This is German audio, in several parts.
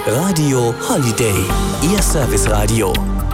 Radio Holiday, Ihr Serviceradio.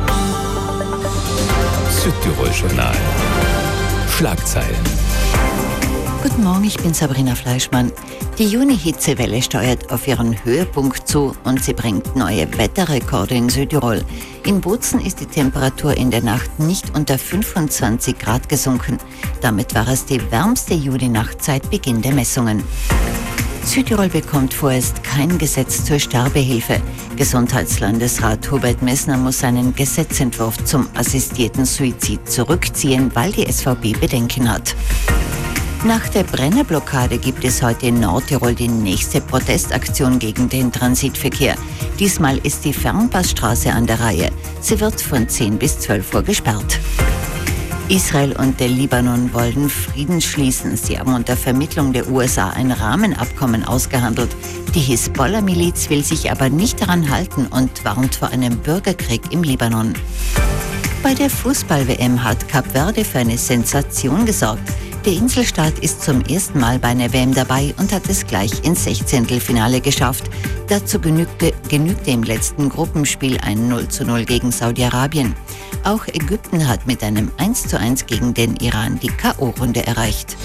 Südtirol-Journal. Schlagzeilen. Guten Morgen, ich bin Sabrina Fleischmann. Die Juni-Hitzewelle steuert auf ihren Höhepunkt zu und sie bringt neue Wetterrekorde in Südtirol. In Bozen ist die Temperatur in der Nacht nicht unter 25 Grad gesunken. Damit war es die wärmste Juli-Nacht seit Beginn der Messungen. Südtirol bekommt vorerst kein Gesetz zur Sterbehilfe. Gesundheitslandesrat Hubert Messner muss seinen Gesetzentwurf zum assistierten Suizid zurückziehen, weil die SVP Bedenken hat. Nach der Brennerblockade gibt es heute in Nordtirol die nächste Protestaktion gegen den Transitverkehr. Diesmal ist die Fernpassstraße an der Reihe. Sie wird von 10 bis 12 Uhr gesperrt. Israel und der Libanon wollen Frieden schließen. Sie haben unter Vermittlung der USA ein Rahmenabkommen ausgehandelt. Die Hisbollah-Miliz will sich aber nicht daran halten und warnt vor einem Bürgerkrieg im Libanon. Bei der Fußball-WM hat Kap Verde für eine Sensation gesorgt. Der Inselstaat ist zum ersten Mal bei einer WM dabei und hat es gleich ins 16. geschafft. Dazu genügte im letzten Gruppenspiel ein 0:0 gegen Saudi-Arabien. Auch Ägypten hat mit einem 1:1 gegen den Iran die K.O.-Runde erreicht.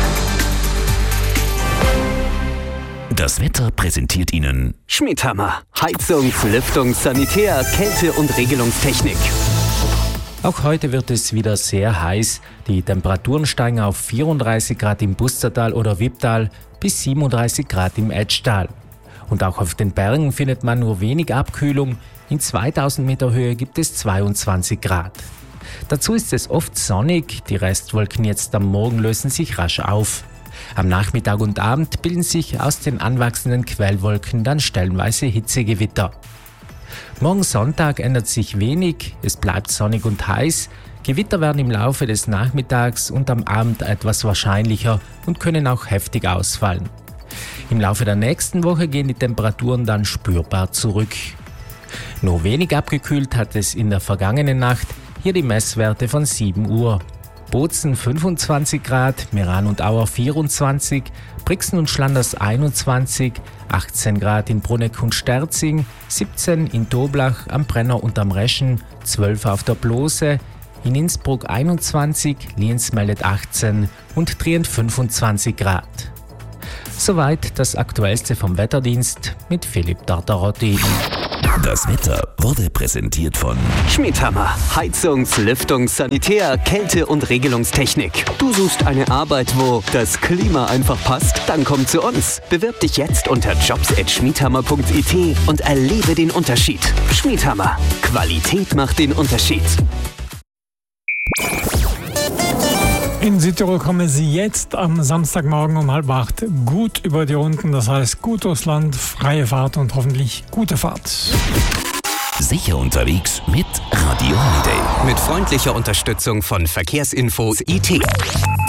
Das Wetter präsentiert Ihnen Schmidhammer. Heizungs-, Lüftungs-, Sanitär-, Kälte- und Regelungstechnik. Auch heute wird es wieder sehr heiß. Die Temperaturen steigen auf 34 Grad im Bustertal oder Wipptal bis 37 Grad im Etschtal. Und auch auf den Bergen findet man nur wenig Abkühlung. In 2000 Meter Höhe gibt es 22 Grad. Dazu ist es oft sonnig. Die Restwolken jetzt am Morgen lösen sich rasch auf. Am Nachmittag und Abend bilden sich aus den anwachsenden Quellwolken dann stellenweise Hitzegewitter. Morgen Sonntag ändert sich wenig, es bleibt sonnig und heiß. Gewitter werden im Laufe des Nachmittags und am Abend etwas wahrscheinlicher und können auch heftig ausfallen. Im Laufe der nächsten Woche gehen die Temperaturen dann spürbar zurück. Nur wenig abgekühlt hat es in der vergangenen Nacht, hier die Messwerte von 7 Uhr. Bozen 25 Grad, Meran und Auer 24, Brixen und Schlanders 21, 18 Grad in Bruneck und Sterzing, 17 in Toblach, am Brenner und am Reschen, 12 auf der Blose, in Innsbruck 21, Lienz meldet 18 und Trient 25 Grad. Soweit das Aktuellste vom Wetterdienst mit Philipp Tartarotti. Das Wetter wurde präsentiert von Schmidhammer. Heizungs-, Lüftungs-, Sanitär-, Kälte- und Regelungstechnik. Du suchst eine Arbeit, wo das Klima einfach passt? Dann komm zu uns. Bewirb dich jetzt unter jobs@schmidhammer.it und erlebe den Unterschied. Schmidhammer. Qualität macht den Unterschied. In Südtirol kommen Sie jetzt am Samstagmorgen um 7:30 gut über die Runden. Das heißt, gut durchs Land, freie Fahrt und hoffentlich gute Fahrt. Sicher unterwegs mit Radio Holiday. Mit freundlicher Unterstützung von Verkehrsinfo IT.